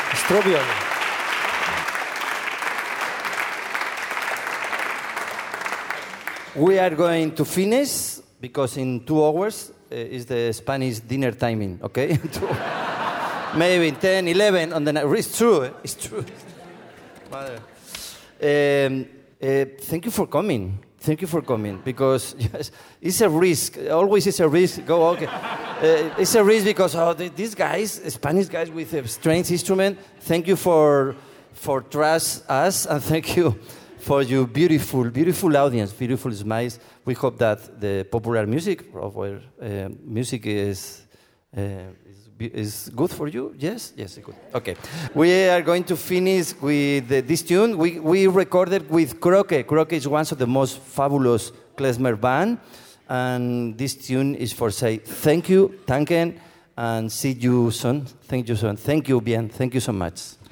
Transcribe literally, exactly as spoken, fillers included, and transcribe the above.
Strawberry. We are going to finish because in two hours uh, is the Spanish dinner timing, okay? Maybe ten, eleven on the night. It's true, eh? It's true. Mother. Um, uh, thank you for coming. Thank you for coming because yes, it's a risk. Always it's a risk. Go okay. Uh, it's a risk because oh, the, these guys, Spanish guys with a strange instrument. Thank you for for trust us and thank you for your beautiful, beautiful audience, beautiful smiles. We hope that the popular music of our uh, music is. Uh, Is good for you? Yes? Yes, good. Okay. We are going to finish with uh, this tune. We, we recorded with Croque. Croque is one of the most fabulous klezmer band. And this tune is for say thank you, danken, and see you soon. Thank you soon. Thank you, bien. Thank you so much.